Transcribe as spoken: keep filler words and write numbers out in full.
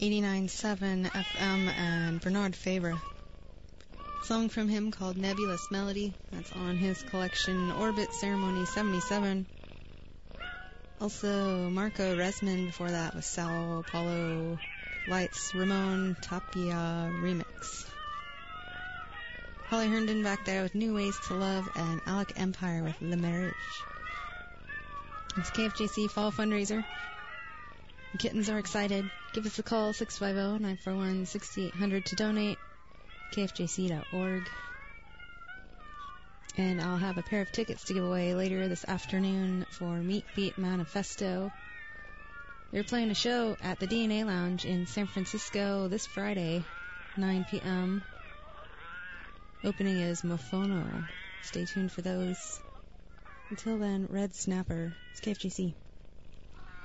eighty-nine point seven F M and Bernard Fabre. Song from him called Nebulous Melody. That's on his collection Orbit Ceremony seventy-seven. Also Marco Resman before that with Sao Paulo Lights Ramon Tapia remix. Holly Herndon back there with New Ways to Love, and Alec Empire with Le Marriage. It's K F J C Fall Fundraiser. The kittens are excited. Give us a call, six five zero, nine four one, six eight zero zero to donate. K F J C dot org. And I'll have a pair of tickets to give away later this afternoon for Meat Beat Manifesto. They're playing a show at the D N A Lounge in San Francisco this Friday, nine p.m. Opening is Mofono. Stay tuned for those. Until then, Red Snapper. It's K F J C.